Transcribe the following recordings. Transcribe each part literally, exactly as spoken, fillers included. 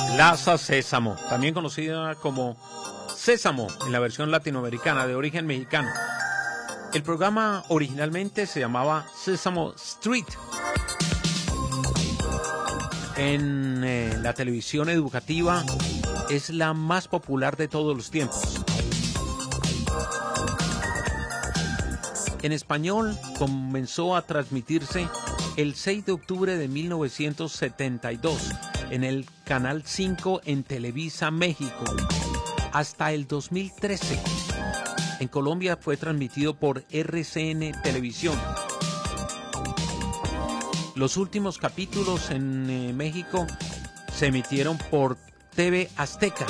Plaza Sésamo, también conocida como Sésamo en la versión latinoamericana de origen mexicano. El programa originalmente se llamaba Sésamo Street. En eh, la televisión educativa es la más popular de todos los tiempos. En español comenzó a transmitirse el seis de octubre de mil novecientos setenta y dos en el Canal cinco en Televisa México hasta el dos mil trece. En Colombia fue transmitido por R C N Televisión. Los últimos capítulos en eh, México se emitieron por T V Azteca.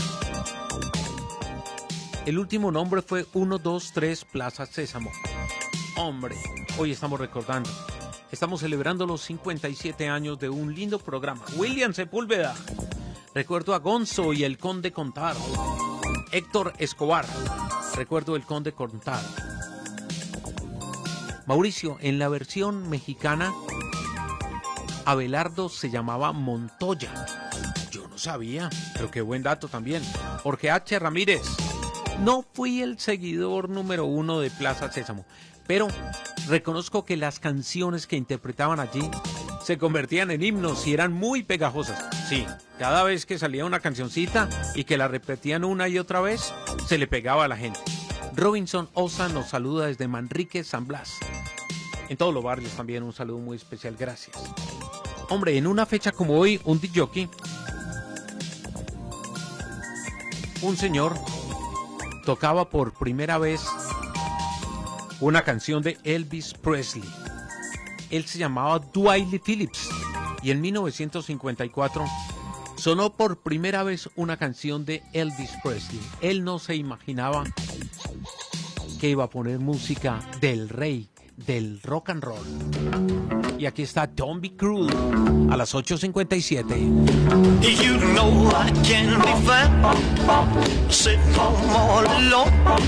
El último nombre fue ciento veintitrés Plaza Sésamo. Hombre, hoy estamos recordando, estamos celebrando los cincuenta y siete años de un lindo programa. William Sepúlveda, recuerdo a Gonzo y el Conde Contar. Héctor Escobar, recuerdo el Conde Contar. Mauricio, en la versión mexicana, Abelardo se llamaba Montoya. Yo no sabía, pero qué buen dato también. Jorge H. Ramírez, no fui el seguidor número uno de Plaza Sésamo, pero reconozco que las canciones que interpretaban allí se convertían en himnos y eran muy pegajosas. Sí, cada vez que salía una cancioncita y que la repetían una y otra vez, se le pegaba a la gente. Robinson Osa nos saluda desde Manrique, San Blas. En todos los barrios también un saludo muy especial, gracias. Hombre, en una fecha como hoy, un disc jockey, un señor, tocaba por primera vez una canción de Elvis Presley. Él se llamaba Dwight Lee Phillips y en mil novecientos cincuenta y cuatro sonó por primera vez una canción de Elvis Presley. Él no se imaginaba que iba a poner música del rey del rock and roll. Y aquí está Don't Be Cruel a las ocho cincuenta y siete. You know I can be found sitting home all alone.